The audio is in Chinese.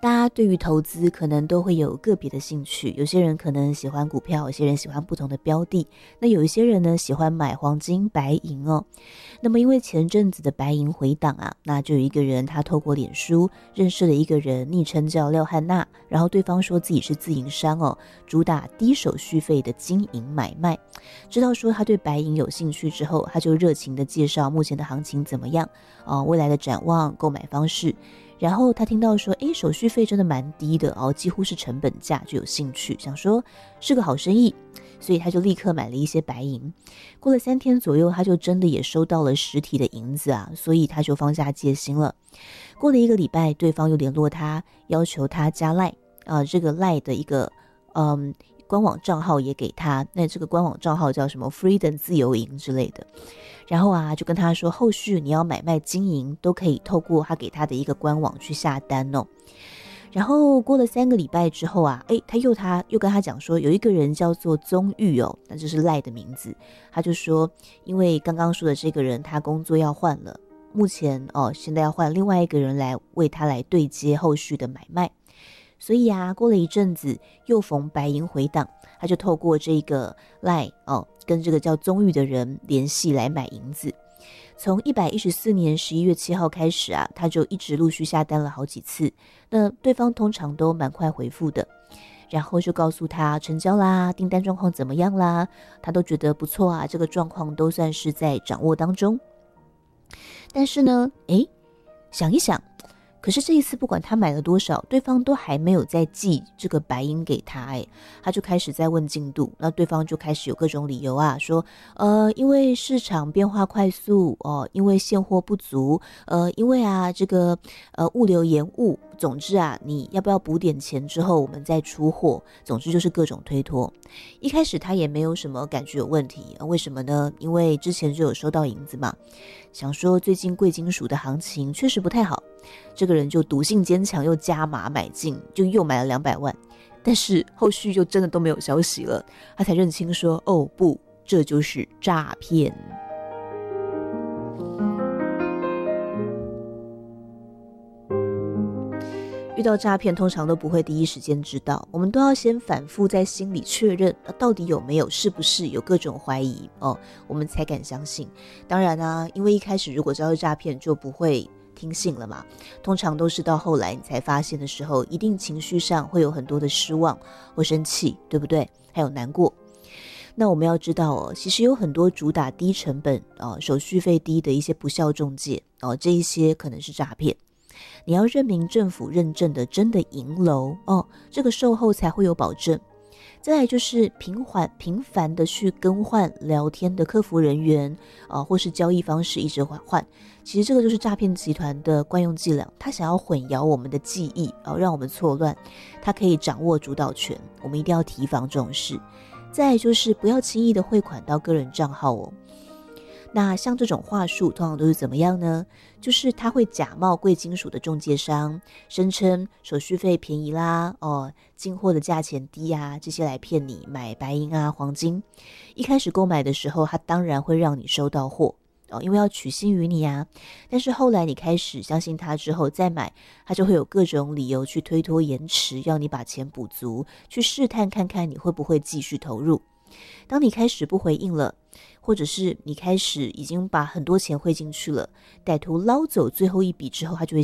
大家对于投资可能都会有个别的兴趣，有些人可能喜欢股票，有些人喜欢不同的标的，那有一些人呢喜欢买黄金白银哦。那么因为前阵子的白银回档啊，那就有一个人他透过脸书认识了一个人，昵称叫廖汉娜，然后对方说自己是自营商哦，主打低手续费的金银买卖。知道说他对白银有兴趣之后，他就热情的介绍目前的行情怎么样未来的展望、购买方式。然后他听到说手续费真的蛮低的几乎是成本价，就有兴趣，想说是个好生意，所以他就立刻买了一些白银。过了3天左右，他就真的也收到了实体的银子啊，所以他就放下戒心了。过了1个礼拜，对方又联络他，要求他加赖这个赖的一个官网账号也给他，那这个官网账号叫什么 Freedom 自由银之类的。然后就跟他说后续你要买卖金银都可以透过他给他的一个官网去下单哦。然后过了3个礼拜之后他又跟他讲说有一个人叫做宗玉哦，那就是赖的名字。他就说因为刚刚说的这个人他工作要换了，目前现在要换另外一个人来为他来对接后续的买卖。所以过了一阵子又逢白银回档，他就透过这个 LINE 跟这个叫宗玉的人联系来买银子。从114年11月7号开始他就一直陆续下单了好几次，那对方通常都蛮快回复的，然后就告诉他成交啦，订单状况怎么样啦，他都觉得不错这个状况都算是在掌握当中。但是呢想一想，可是这一次不管他买了多少，对方都还没有再寄这个白银给他他就开始在问进度。那对方就开始有各种理由说因为市场变化快速因为现货不足因为这个物流延误，总之你要不要补点钱之后我们再出货，总之就是各种推脱。一开始他也没有什么感觉有问题为什么呢？因为之前就有收到银子嘛，想说最近贵金属的行情确实不太好，这个人就赌性坚强，又加码买进，就又买了200万。但是后续就真的都没有消息了，他才认清说不，这就是诈骗。遇到诈骗通常都不会第一时间知道，我们都要先反复在心里确认到底有没有，是不是有各种怀疑我们才敢相信。当然因为一开始如果知道是诈骗就不会听信了嘛，通常都是到后来你才发现的时候，一定情绪上会有很多的失望或生气，对不对？还有难过。那我们要知道其实有很多主打低成本手续费低的一些不肖中介这一些可能是诈骗。你要认明政府认证的真的银楼这个售后才会有保证。再来就是频繁的去更换聊天的客服人员或是交易方式一直换，其实这个就是诈骗集团的惯用伎俩，他想要混淆我们的记忆让我们错乱，他可以掌握主导权，我们一定要提防这种事。再来就是不要轻易的汇款到个人账号那像这种话术通常都是怎么样呢？就是他会假冒贵金属的中介商，声称手续费便宜啦进货的价钱低这些来骗你买白银黄金。一开始购买的时候他当然会让你收到货因为要取信于你但是后来你开始相信他之后再买，他就会有各种理由去推脱延迟，要你把钱补足，去试探看看你会不会继续投入。当你开始不回应了，或者是你开始已经把很多钱汇进去了，歹徒捞走最后一笔之后，他就会